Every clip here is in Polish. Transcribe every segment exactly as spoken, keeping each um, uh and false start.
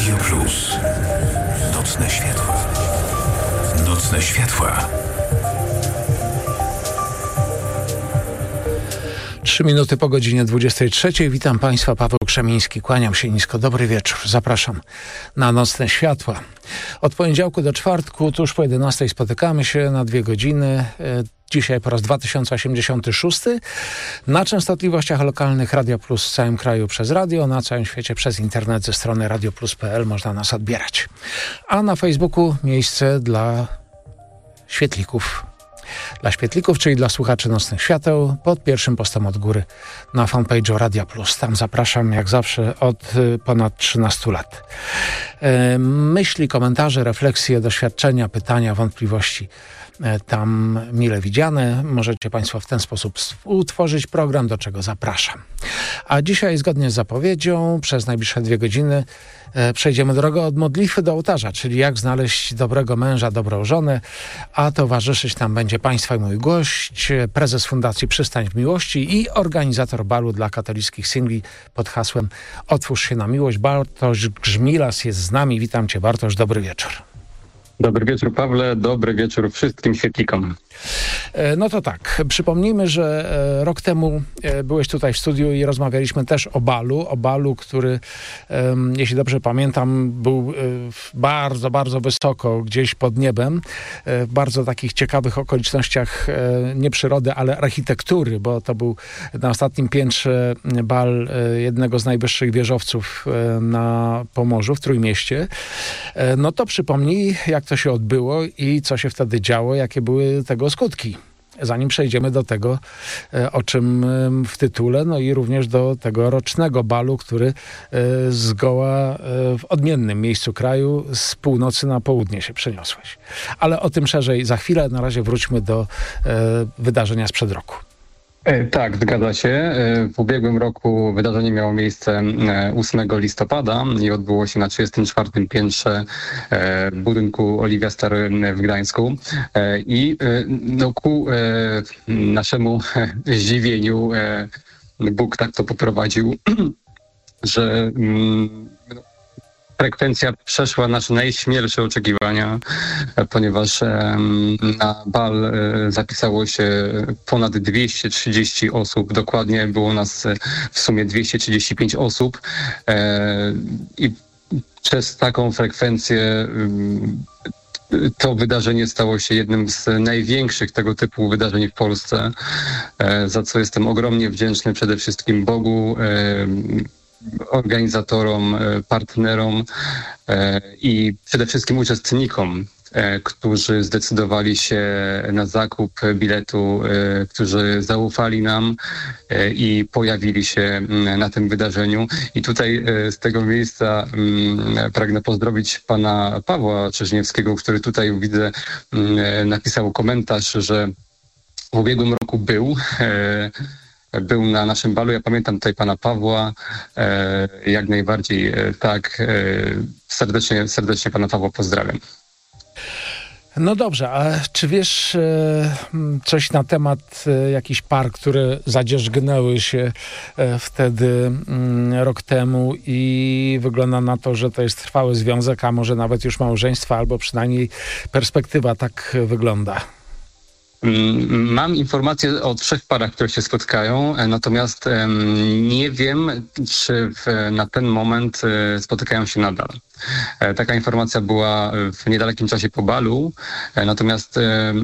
Radio Plus. Nocne światła. Nocne światła. Trzy minuty po godzinie dwudziestej trzeciej. Witam Państwa, Paweł Krzemiński. Kłaniam się nisko. Dobry wieczór. Zapraszam na Nocne Światła. Od poniedziałku do czwartku, tuż po jedenastej spotykamy się na dwie godziny. Dzisiaj po raz dwa tysiące osiemdziesiąty szósty na częstotliwościach lokalnych Radio Plus w całym kraju przez radio, na całym świecie przez internet ze strony radio plus kropka p l można nas odbierać. A na Facebooku miejsce dla świetlików. Dla świetlików, czyli dla słuchaczy Nocnych Świateł, pod pierwszym postem od góry na fanpage'u Radia Plus. Tam zapraszam jak zawsze od ponad trzynastu lat. Myśli, komentarze, refleksje, doświadczenia, pytania, wątpliwości tam mile widziane. Możecie Państwo w ten sposób utworzyć program, do czego zapraszam. A dzisiaj, zgodnie z zapowiedzią, przez najbliższe dwie godziny przejdziemy drogą od modlitwy do ołtarza, czyli jak znaleźć dobrego męża, dobrą żonę, a towarzyszyć nam będzie Państwa i mój gość, prezes Fundacji Przystań w Miłości i organizator balu dla katolickich singli pod hasłem Otwórz się na miłość. Bartosz Grzmilas jest z nami. Witam Cię, Bartosz, dobry wieczór. Dobry wieczór, Pawle, dobry wieczór wszystkim świetlikom. No to tak, przypomnijmy, że rok temu byłeś tutaj w studiu i rozmawialiśmy też o balu, o balu, który, jeśli dobrze pamiętam, był bardzo, bardzo wysoko, gdzieś pod niebem, w bardzo takich ciekawych okolicznościach, nie przyrody, ale architektury, bo to był na ostatnim piętrze bal jednego z najwyższych wieżowców na Pomorzu, w Trójmieście. No to przypomnij, jak to się odbyło i co się wtedy działo, jakie były tego skutki. Zanim przejdziemy do tego, o czym w tytule, no i również do tego rocznego balu, który zgoła w odmiennym miejscu kraju z północy na południe się przeniosłeś. Ale o tym szerzej za chwilę. Na razie wróćmy do wydarzenia sprzed roku. Tak, zgadza się. W ubiegłym roku wydarzenie miało miejsce ósmego listopada i odbyło się na trzydziestym czwartym piętrze budynku Oliwia Stary w Gdańsku. I no, ku naszemu zdziwieniu Bóg tak to poprowadził, że frekwencja przeszła nasze najśmielsze oczekiwania, ponieważ na bal zapisało się ponad dwieście trzydzieści osób. Dokładnie było nas w sumie dwieście trzydzieści pięć osób. I przez taką frekwencję to wydarzenie stało się jednym z największych tego typu wydarzeń w Polsce, za co jestem ogromnie wdzięczny przede wszystkim Bogu, organizatorom, partnerom i przede wszystkim uczestnikom, którzy zdecydowali się na zakup biletu, którzy zaufali nam i pojawili się na tym wydarzeniu. I tutaj z tego miejsca pragnę pozdrowić pana Pawła Czerzniewskiego, który tutaj widzę napisał komentarz, że w ubiegłym roku był Był na naszym balu. Ja pamiętam tutaj pana Pawła, e, jak najbardziej e, tak. E, serdecznie, serdecznie pana Pawła pozdrawiam. No dobrze, a czy wiesz e, coś na temat e, jakichś par, które zadzierzgnęły się e, wtedy m, rok temu i wygląda na to, że to jest trwały związek, a może nawet już małżeństwo, albo przynajmniej perspektywa tak wygląda? Mam informacje o trzech parach, które się spotkają, natomiast nie wiem, czy w, na ten moment spotykają się nadal. Taka informacja była w niedalekim czasie po balu, natomiast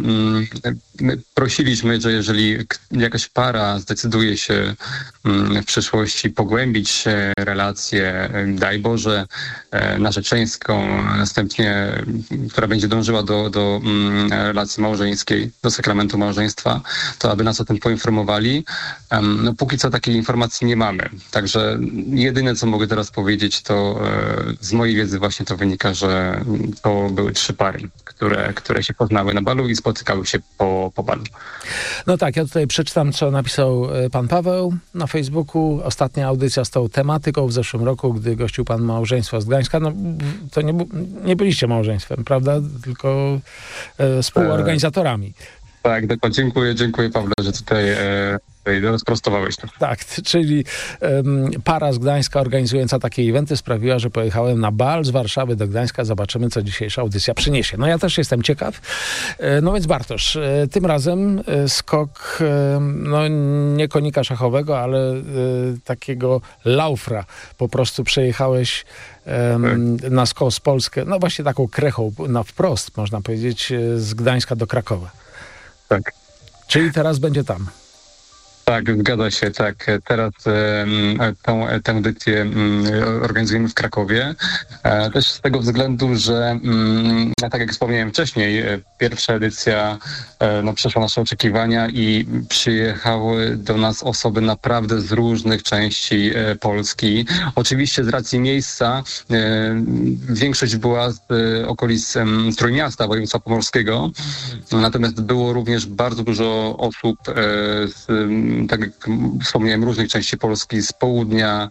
my prosiliśmy, że jeżeli jakaś para zdecyduje się w przyszłości pogłębić relację, daj Boże, narzeczeńską, następnie, która będzie dążyła do, do relacji małżeńskiej, do sakramentu małżeństwa, to aby nas o tym poinformowali. No póki co takiej informacji nie mamy. Także jedyne, co mogę teraz powiedzieć, to z mojej wiedzy właśnie to wynika, że to były trzy pary, które, które się poznały na balu i spotykały się po, po balu. No tak, ja tutaj przeczytam, co napisał pan Paweł na Facebooku. Ostatnia audycja z tą tematyką w zeszłym roku, gdy gościł pan małżeństwo z Gdańska. No to nie, nie byliście małżeństwem, prawda? Tylko e, współorganizatorami. Tak, dokładnie. Dziękuję, dziękuję Pawle, że tutaj e, rozprostowałeś to. Tak, czyli um, para z Gdańska organizująca takie eventy sprawiła, że pojechałem na bal z Warszawy do Gdańska. Zobaczymy, co dzisiejsza audycja przyniesie. No ja też jestem ciekaw. E, no więc Bartosz, e, tym razem e, skok, e, no nie konika szachowego, ale e, takiego laufra. Po prostu przejechałeś e, na skos Polskę, no właśnie taką krechą, na wprost można powiedzieć, e, z Gdańska do Krakowa. Tak. Czyli teraz będzie tam. Tak, zgadza się, tak. Teraz e, tą, tę edycję m, organizujemy w Krakowie. E, też z tego względu, że m, tak jak wspomniałem wcześniej, e, pierwsza edycja e, no, przeszła nasze oczekiwania i przyjechały do nas osoby naprawdę z różnych części e, Polski. Oczywiście z racji miejsca e, większość była z e, okolic e, Trójmiasta, województwa pomorskiego, natomiast było również bardzo dużo osób e, z tak jak wspomniałem, różnych części Polski, z południa,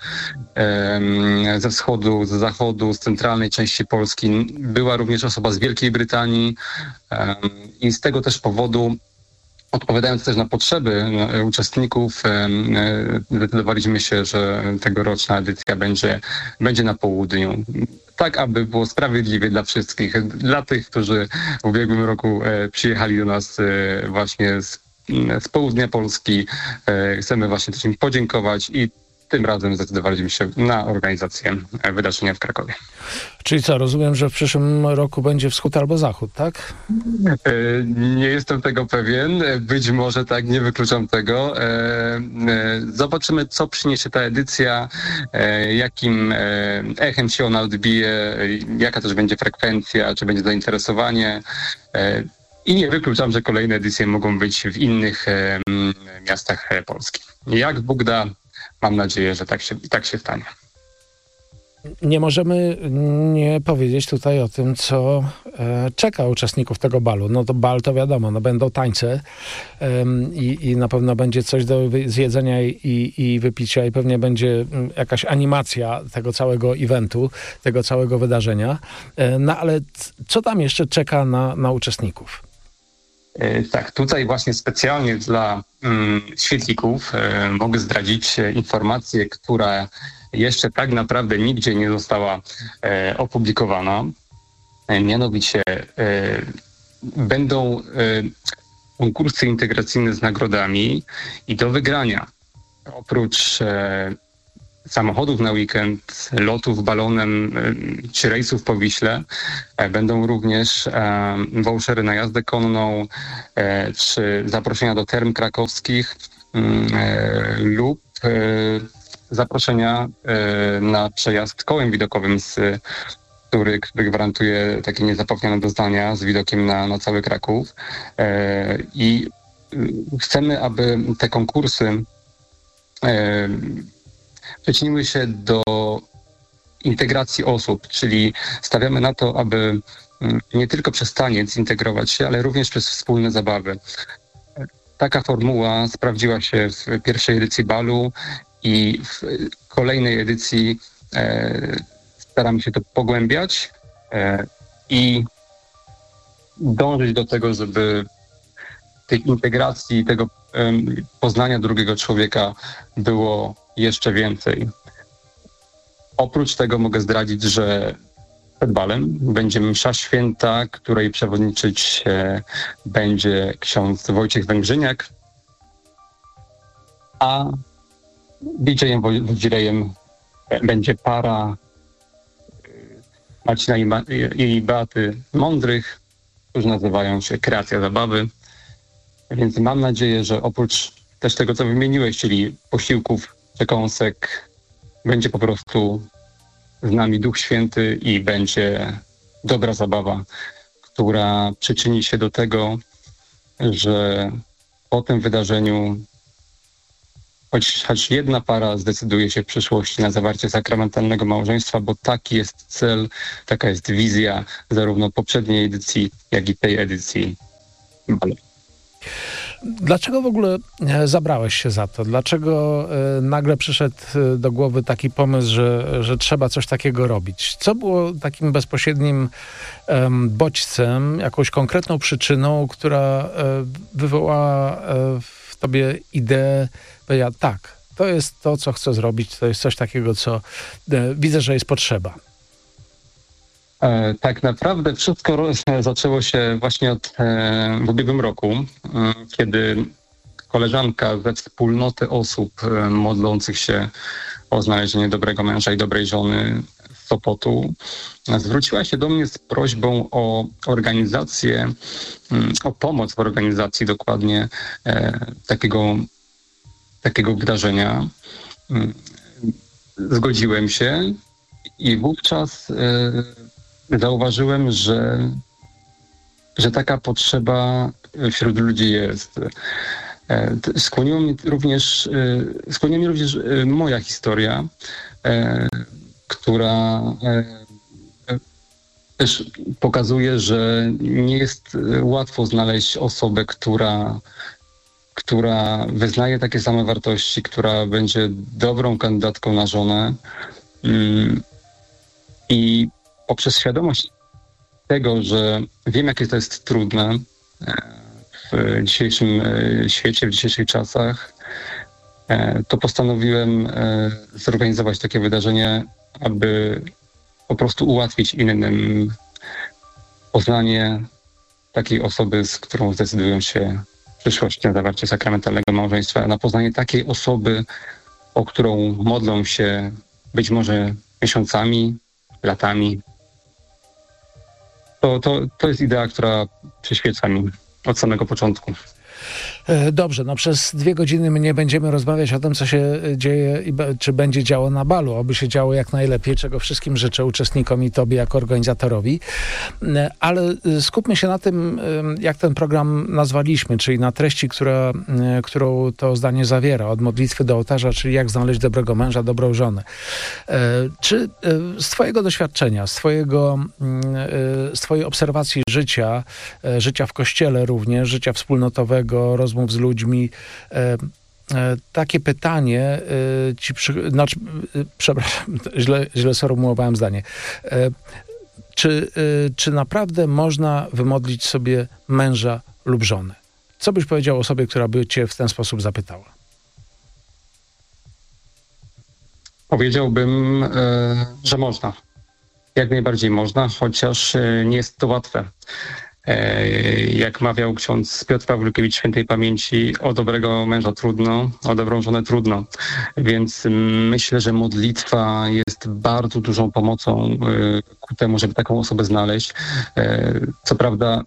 ze wschodu, z zachodu, z centralnej części Polski. Była również osoba z Wielkiej Brytanii i z tego też powodu, odpowiadając też na potrzeby uczestników, zdecydowaliśmy się, że tegoroczna edycja będzie, będzie na południu. Tak, aby było sprawiedliwie dla wszystkich. Dla tych, którzy w ubiegłym roku przyjechali do nas właśnie z z południa Polski. Chcemy właśnie też im podziękować i tym razem zdecydowaliśmy się na organizację wydarzenia w Krakowie. Czyli co, rozumiem, że w przyszłym roku będzie wschód albo zachód, tak? Nie jestem tego pewien. Być może tak, nie wykluczam tego. Zobaczymy, co przyniesie ta edycja, jakim echem się ona odbije, jaka też będzie frekwencja, czy będzie zainteresowanie. I nie wykluczam, że kolejne edycje mogą być w innych e, miastach e, Polski. Jak Bóg da, mam nadzieję, że tak się, tak się stanie. Nie możemy nie powiedzieć tutaj o tym, co e, czeka uczestników tego balu. No to bal to wiadomo, no będą tańce e, i, i na pewno będzie coś do zjedzenia i, i wypicia i pewnie będzie jakaś animacja tego całego eventu, tego całego wydarzenia. E, no ale co tam jeszcze czeka na, na uczestników? Tak, tutaj właśnie specjalnie dla mm, świetlików e, mogę zdradzić informację, która jeszcze tak naprawdę nigdzie nie została e, opublikowana. E, mianowicie e, będą e, konkursy integracyjne z nagrodami i do wygrania oprócz e, samochodów na weekend, lotów balonem czy rejsów po Wiśle będą również vouchery na jazdę konną czy zaproszenia do term krakowskich lub zaproszenia na przejazd kołem widokowym, z który, który gwarantuje takie niezapomniane doznania z widokiem na, na cały Kraków. I chcemy, aby te konkursy przyczyniły się do integracji osób, czyli stawiamy na to, aby nie tylko przez taniec integrować się, ale również przez wspólne zabawy. Taka formuła sprawdziła się w pierwszej edycji balu i w kolejnej edycji e, staramy się to pogłębiać e, i dążyć do tego, żeby tej integracji, tego e, poznania drugiego człowieka było jeszcze więcej. Oprócz tego mogę zdradzić, że przed balem będzie msza święta, której przewodniczyć e, będzie ksiądz Wojciech Węgrzyniak, a D J-em, wodzirejem będzie para Marcina i, Ma- i Beaty Mądrych, którzy nazywają się Kreacja Zabawy. Więc mam nadzieję, że oprócz też tego, co wymieniłeś, czyli posiłków, przekąsek, będzie po prostu z nami Duch Święty i będzie dobra zabawa, która przyczyni się do tego, że po tym wydarzeniu choć, choć jedna para zdecyduje się w przyszłości na zawarcie sakramentalnego małżeństwa, bo taki jest cel, taka jest wizja zarówno poprzedniej edycji, jak i tej edycji balu. Dlaczego w ogóle zabrałeś się za to? Dlaczego nagle przyszedł do głowy taki pomysł, że, że trzeba coś takiego robić? Co było takim bezpośrednim um, bodźcem, jakąś konkretną przyczyną, która um, wywołała um, w tobie ideę, powiedziała, tak, to jest to, co chcę zrobić, to jest coś takiego, co e, widzę, że jest potrzeba? E, tak naprawdę wszystko ro- zaczęło się właśnie od, e, w ubiegłym roku, e, kiedy koleżanka ze wspólnoty osób e, modlących się o znalezienie dobrego męża i dobrej żony z Sopotu zwróciła się do mnie z prośbą o organizację, o pomoc w organizacji dokładnie e, takiego, takiego wydarzenia. Zgodziłem się i wówczas e, zauważyłem, że, że taka potrzeba wśród ludzi jest. E, skłoniło mnie również, e, skłoniła mnie również e, moja historia, e, która e, też pokazuje, że nie jest łatwo znaleźć osobę, która, która wyznaje takie same wartości, która będzie dobrą kandydatką na żonę. I poprzez świadomość tego, że wiem, jakie to jest trudne w dzisiejszym świecie, w dzisiejszych czasach, to postanowiłem zorganizować takie wydarzenie, aby po prostu ułatwić innym poznanie takiej osoby, z którą zdecydują się w przyszłości na zawarcie sakramentalnego małżeństwa, na poznanie takiej osoby, o którą modlą się być może miesiącami, latami. To, to, to jest idea, która przyświeca mi od samego początku. Dobrze, no przez dwie godziny my nie będziemy rozmawiać o tym, co się dzieje i be, czy będzie działo na balu, aby się działo jak najlepiej, czego wszystkim życzę uczestnikom i tobie jako organizatorowi. Ale skupmy się na tym, jak ten program nazwaliśmy, czyli na treści, która, którą to zdanie zawiera, od modlitwy do ołtarza, czyli jak znaleźć dobrego męża, dobrą żonę. Czy z twojego doświadczenia, z twojego, z twojej obserwacji życia, życia w kościele również, życia wspólnotowego, rozmów z ludźmi, e, e, takie pytanie e, ci przy, znaczy, e, przepraszam, źle, źle sformułowałem zdanie. E, czy, e, czy naprawdę można wymodlić sobie męża lub żonę? Co byś powiedział osobie, która by cię w ten sposób zapytała? Powiedziałbym, e, że można. Jak najbardziej można, chociaż e, nie jest to łatwe. Jak mawiał ksiądz Piotr Pawlukiewicz świętej pamięci, o dobrego męża trudno, o dobrą żonę trudno. Więc myślę, że modlitwa jest bardzo dużą pomocą ku temu, żeby taką osobę znaleźć. Co prawda,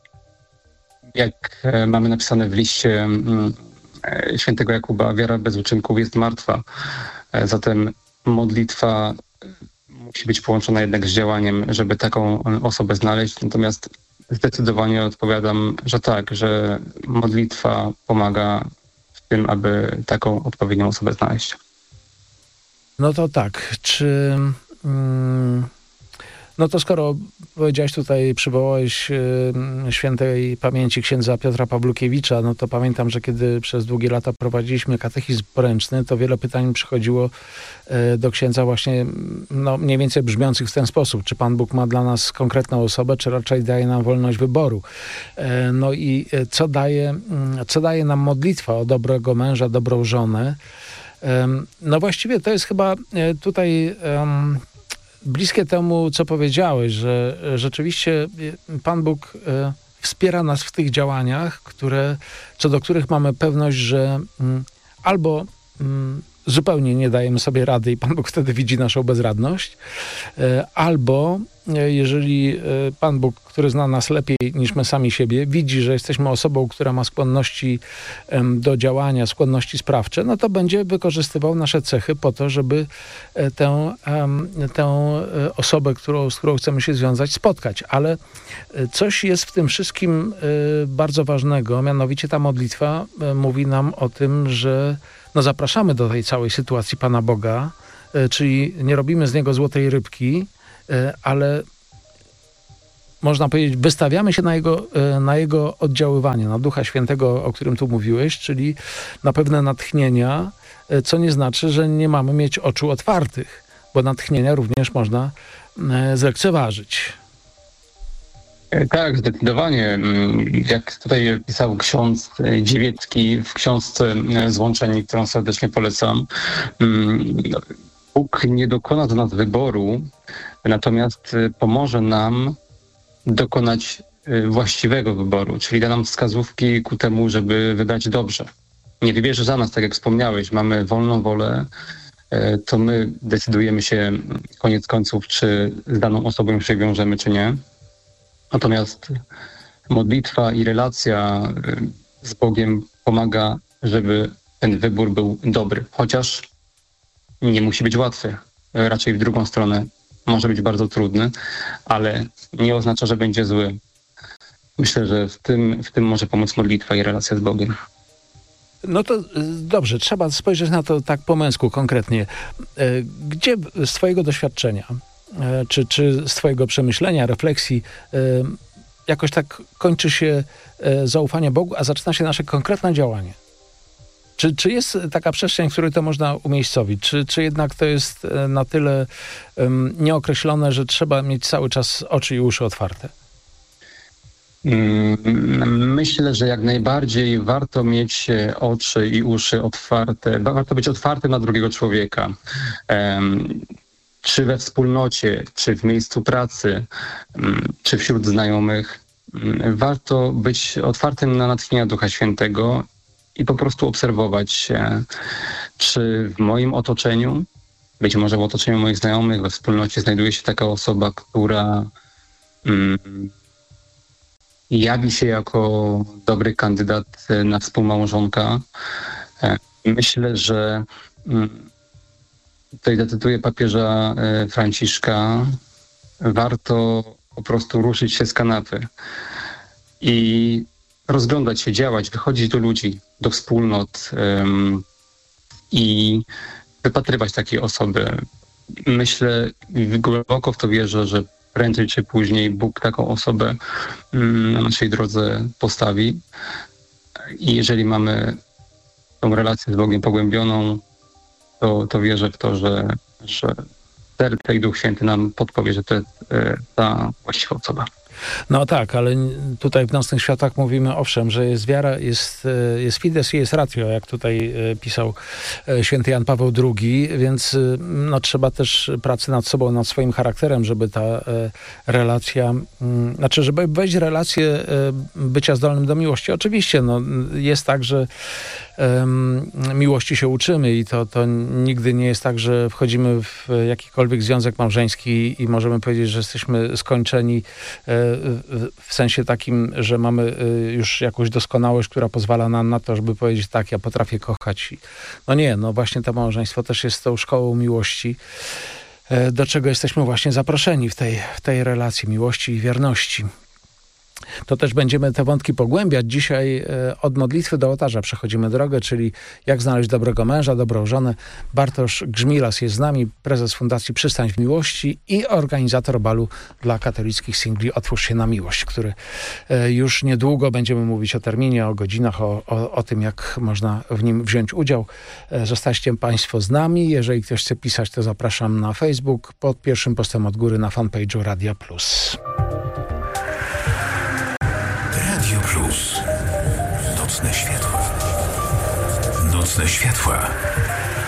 jak mamy napisane w liście świętego Jakuba, wiara bez uczynków jest martwa. Zatem modlitwa musi być połączona jednak z działaniem, żeby taką osobę znaleźć. Natomiast zdecydowanie odpowiadam, że tak, że modlitwa pomaga w tym, aby taką odpowiednią osobę znaleźć. No to tak, czy... Mm, no to skoro powiedziałeś tutaj, przywołałeś y, świętej pamięci księdza Piotra Pawlukiewicza, no to pamiętam, że kiedy przez długie lata prowadziliśmy katechizm poręczny, to wiele pytań przychodziło y, do księdza właśnie no, mniej więcej brzmiących w ten sposób. Czy Pan Bóg ma dla nas konkretną osobę, czy raczej daje nam wolność wyboru? Y, no i y, co daje, y, co daje nam modlitwa o dobrego męża, dobrą żonę? Y, no właściwie to jest chyba y, tutaj... Y, bliskie temu, co powiedziałeś, że rzeczywiście Pan Bóg wspiera nas w tych działaniach, które, co do których mamy pewność, że albo zupełnie nie dajemy sobie rady i Pan Bóg wtedy widzi naszą bezradność, albo jeżeli Pan Bóg, który zna nas lepiej niż my sami siebie, widzi, że jesteśmy osobą, która ma skłonności do działania, skłonności sprawcze, no to będzie wykorzystywał nasze cechy po to, żeby tę, tę osobę, którą, z którą chcemy się związać, spotkać. Ale coś jest w tym wszystkim bardzo ważnego, mianowicie ta modlitwa mówi nam o tym, że no zapraszamy do tej całej sytuacji Pana Boga, czyli nie robimy z Niego złotej rybki, ale można powiedzieć, wystawiamy się na jego, na jego oddziaływanie, na Ducha Świętego, o którym tu mówiłeś, czyli na pewne natchnienia, co nie znaczy, że nie mamy mieć oczu otwartych, bo natchnienia również można zlekceważyć. Tak, zdecydowanie. Jak tutaj pisał ksiądz Dziewiecki w książce Złączeni, którą serdecznie polecam, Bóg nie dokona do nas wyboru, natomiast pomoże nam dokonać właściwego wyboru, czyli da nam wskazówki ku temu, żeby wybrać dobrze. Nie wybierze za nas, tak jak wspomniałeś, mamy wolną wolę, to my decydujemy się koniec końców, czy z daną osobą się wiążemy, czy nie. Natomiast modlitwa i relacja z Bogiem pomaga, żeby ten wybór był dobry. Chociaż nie musi być łatwy. Raczej w drugą stronę może być bardzo trudny, ale nie oznacza, że będzie zły. Myślę, że w tym, w tym może pomóc modlitwa i relacja z Bogiem. No to dobrze, trzeba spojrzeć na to tak po męsku, konkretnie. Gdzie z twojego doświadczenia, czy, czy z twojego przemyślenia, refleksji, jakoś tak kończy się zaufanie Bogu, a zaczyna się nasze konkretne działanie? Czy, czy jest taka przestrzeń, w której to można umiejscowić? Czy, czy jednak to jest na tyle um, nieokreślone, że trzeba mieć cały czas oczy i uszy otwarte? Myślę, że jak najbardziej warto mieć oczy i uszy otwarte. Warto być otwartym na drugiego człowieka. Um, czy we wspólnocie, czy w miejscu pracy, um, czy wśród znajomych. Um, warto być otwartym na natchnienia Ducha Świętego i po prostu obserwować się, czy w moim otoczeniu, być może w otoczeniu moich znajomych, we wspólnocie znajduje się taka osoba, która um, jawi się jako dobry kandydat na współmałżonka. Myślę, że tutaj zacytuję papieża Franciszka, warto po prostu ruszyć się z kanapy i rozglądać się, działać, wychodzić do ludzi, do wspólnot um, i wypatrywać takiej osoby. Myślę, głęboko w to wierzę, że prędzej czy później Bóg taką osobę na naszej drodze postawi. I jeżeli mamy tą relację z Bogiem pogłębioną, to, to wierzę w to, że, że serce i Duch Święty nam podpowie, że to jest ta właściwa osoba. No tak, ale tutaj w Nocnych Światłach mówimy owszem, że jest wiara, jest, jest fides i jest ratio, jak tutaj pisał święty Jan Paweł drugi, więc no, trzeba też pracy nad sobą, nad swoim charakterem, żeby ta relacja, znaczy, żeby wejść w relację bycia zdolnym do miłości. Oczywiście, no, jest tak, że um, miłości się uczymy i to, to nigdy nie jest tak, że wchodzimy w jakikolwiek związek małżeński i możemy powiedzieć, że jesteśmy skończeni w sensie takim, że mamy już jakąś doskonałość, która pozwala nam na to, żeby powiedzieć tak, ja potrafię kochać. No nie, no właśnie to małżeństwo też jest tą szkołą miłości, do czego jesteśmy właśnie zaproszeni w tej, w tej relacji miłości i wierności. To też będziemy te wątki pogłębiać. Dzisiaj od modlitwy do ołtarza przechodzimy drogę, czyli jak znaleźć dobrego męża, dobrą żonę. Bartosz Grzmilas jest z nami, prezes Fundacji Przystań w Miłości i organizator balu dla katolickich singli Otwórz się na miłość, który już niedługo będziemy mówić o terminie, o godzinach, o, o, o tym, jak można w nim wziąć udział. Zostańcie Państwo z nami. Jeżeli ktoś chce pisać, to zapraszam na Facebook pod pierwszym postem od góry na fanpage'u Radia Plus. Radio Plus. Nocne światła. Nocne światła.